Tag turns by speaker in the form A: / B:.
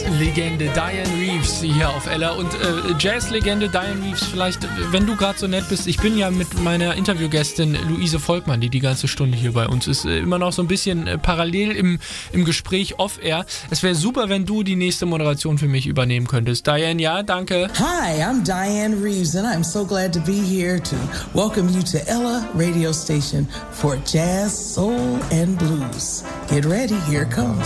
A: Jazz-Legende Dianne Reeves hier auf Ella. Und Jazz-Legende Dianne Reeves, vielleicht, wenn du gerade so nett bist, ich bin ja mit meiner Interviewgästin Luise Volkmann, die ganze Stunde hier bei uns ist, immer noch so ein bisschen parallel im Gespräch off-air. Es wäre super, wenn du die nächste Moderation für mich übernehmen könntest. Dianne, ja, danke.
B: Hi, I'm Dianne Reeves and I'm so glad to be here to welcome you to Ella Radio Station for Jazz, Soul and Blues. Get ready, here it comes.